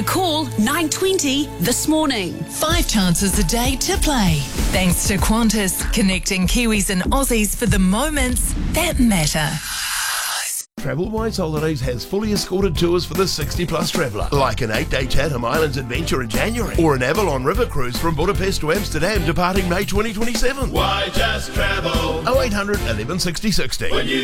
Call 920 this morning. 5 chances a day to play. Thanks to Qantas, connecting Kiwis and Aussies for the moments that matter. TravelWise Holidays has fully escorted tours for the 60-plus traveller, like an 8-day Chatham Islands adventure in January, or an Avalon River cruise from Budapest to Amsterdam departing May 2027. Why just travel? 0800 11 60 60.